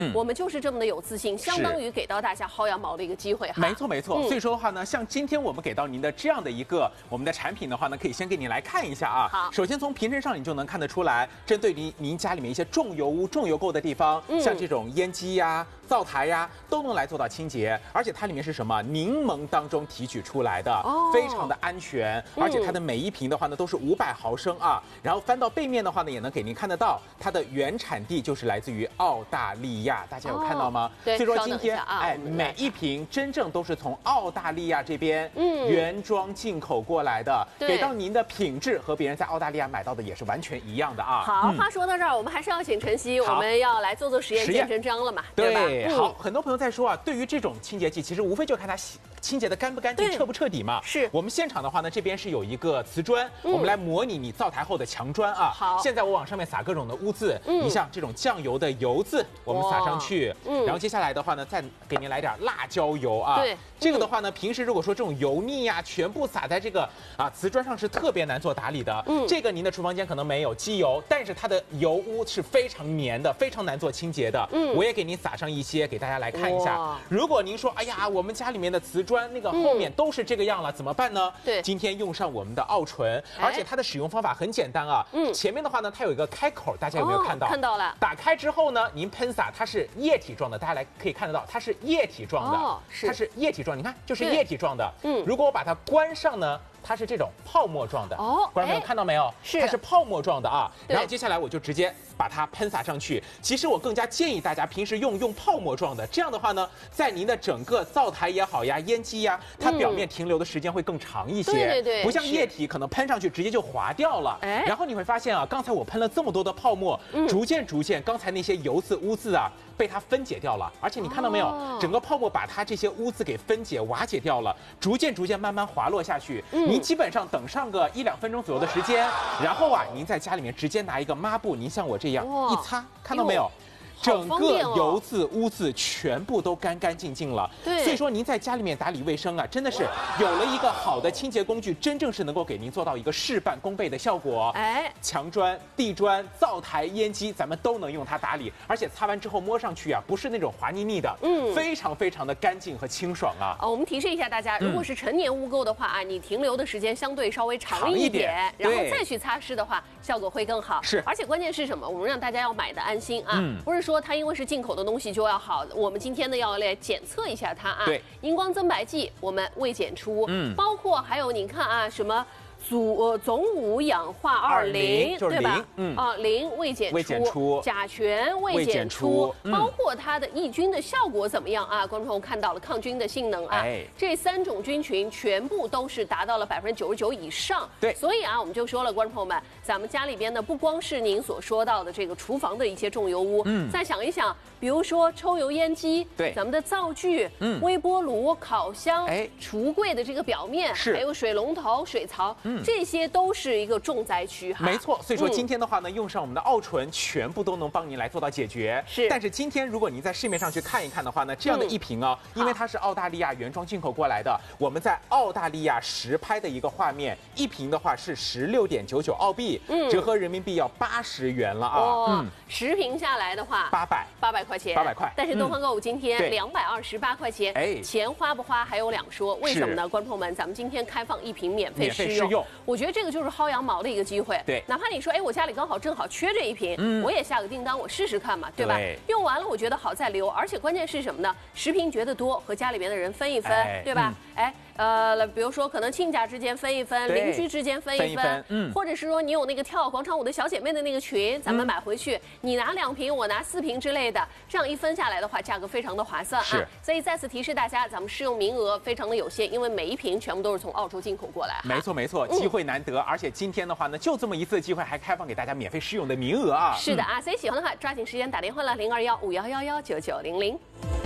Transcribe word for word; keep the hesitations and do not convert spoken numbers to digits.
嗯，我们就是这么的有自信，相当于给到大家薅羊毛的一个机会哈。 没错没错，嗯、所以说的话呢，像今天我们给到您的这样的一个我们的产品的话呢，可以先给您来看一下啊。 好， 首先从瓶身上你就能看得出来，针对您您家里面一些重油污、重油垢的地方，嗯、像这种烟机呀、灶台呀，都能来做到清洁，而且它里面是什么？柠檬当中提取出来的，哦、非常的安全，而且它的每一瓶的话呢都是五百毫升啊。然后翻到背面的话呢，也能给您看得到，它的原产地就是来自于澳大利亚，大家有看到吗？哦、 对， 所以说今天， 啊、 哎，每一瓶真正都是从澳大利亚这边嗯原装进口过来的，给到您的品质和别人在澳大利亚买到的也是完全一样的啊。 好，嗯、话说到这儿，我们还是要请晨曦，我们要来做做实验，见真章了嘛，对吧？ 对，嗯、好，很多朋友在说啊，对于这种清洁剂，其实无非就看它洗清洁的干不干净、彻不彻底嘛。 是我们现场的话呢，这边是有一个瓷砖，嗯、我们来模拟你灶台后的墙砖啊。 好， 现在我往上面撒各种的污渍，嗯、你像这种酱油的油渍，我们撒上去，嗯、然后接下来的话呢，再给您来点辣椒油啊。 对， 这个的话呢，平时如果说这种油腻呀、啊，全部撒在这个啊瓷砖上是特别难做打理的。嗯，这个您的厨房间可能没有机油，但是它的油污是非常粘的，非常难做清洁的。嗯，我也给您撒上一些，给大家来看一下。如果您说，哎呀，我们家里面的瓷砖那个后面都是这个样了，嗯、怎么办呢？ 对， 今天用上我们的奥醇，而且它的使用方法很简单啊。嗯，前面的话呢，它有一个开口，大家有没有看到？ 哦、看到了。 打开之后呢，您喷洒，它是液体状的，大家来可以看得到，它是液体状的。哦，是。它是液体状，你看，就是液体状的。嗯。如果我把它关上呢？它是这种泡沫状的哦，观众朋友看到没有？ 是， 它是泡沫状的啊。然后接下来我就直接把它喷洒上去。其实我更加建议大家平时用用泡沫状的，这样的话呢，在您的整个灶台也好呀、烟机呀，它表面停留的时间会更长一些。 对对对， 不像液体可能喷上去直接就滑掉了。哎，然后你会发现啊，刚才我喷了这么多的泡沫，逐渐逐渐，刚才那些油渍污渍啊，被它分解掉了。而且你看到没有，整个泡沫把它这些污渍给分解瓦解掉了，逐渐逐渐慢慢滑落下去。嗯。您基本上等上个一两分钟左右的时间，然后啊，您在家里面直接拿一个抹布，您像我这样一擦，看到没有？整个油渍污渍全部都干干净净了， 对， 所以说您在家里面打理卫生啊，真的是有了一个好的清洁工具，真正是能够给您做到一个事半功倍的效果。哎，墙砖、地砖、灶台、烟机，咱们都能用它打理，而且擦完之后摸上去啊，不是那种滑腻腻的，嗯，非常非常的干净和清爽啊。 哦，我们提示一下大家，如果是陈年污垢的话啊，你停留的时间相对稍微长一点，然后再去擦拭的话，效果会更好。 是， 而且关键是什么？我们让大家要买的安心啊，嗯、不是说。说它因为是进口的东西就要好，我们今天呢要来检测一下它啊。 对， 荧光增白剂我们未检出，嗯，包括还有你看啊什么。总呃总五氧化二磷，对吧？嗯啊，磷未检出， 未检出， 甲醛未检出，包括它的抑菌的效果怎么样啊？观众朋友看到了抗菌的性能啊，这三种菌群全部都是达到了百分之九十九以上。 对， 所以啊，我们就说了，观众朋友们，咱们家里边呢，不光是您所说到的这个厨房的一些重油污，嗯，再想一想，比如说抽油烟机， 对， 咱们的灶具，嗯，微波炉、烤箱，哎，橱柜的这个表面， 是， 还有水龙头、水槽，嗯。这些都是一个重灾区哈， 没错。所以说今天的话呢，嗯、用上我们的奥醇，全部都能帮您来做到解决。 是， 但是今天如果您在市面上去看一看的话呢，这样的一瓶啊，嗯、因为它是澳大利亚原装进口过来的，我们在澳大利亚实拍的一个画面，一瓶的话是十六点九九澳币，嗯，折合人民币要八十元了啊。 哦、嗯，十瓶下来的话， 八百八百块钱， 八百块。 但是东方购物今天两百二十八块钱，哎，钱花不花还有两说。为什么呢？观众朋友们，咱们今天开放一瓶免费试用，我觉得这个就是薅羊毛的一个机会。 对， 哪怕你说，哎，我家里刚好正好缺这一瓶，嗯，我也下个订单，我试试看嘛，对吧？对，用完了我觉得好再留，而且关键是什么呢？十瓶觉得多，和家里边的人分一分，哎、对吧？嗯、哎。呃，比如说可能亲家之间分一分，邻居之间分一分，嗯，或者是说你有那个跳广场舞的小姐妹的那个群，咱们买回去，嗯、你拿两瓶，我拿四瓶之类的，这样一分下来的话，价格非常的划算啊。所以再次提示大家，咱们试用名额非常的有限，因为每一瓶全部都是从澳洲进口过来。 没错没错，机会难得，嗯、而且今天的话呢，就这么一次机会，还开放给大家免费试用的名额啊。 是的啊，所以喜欢的话，抓紧时间打电话了，零二幺五幺幺幺九九零零。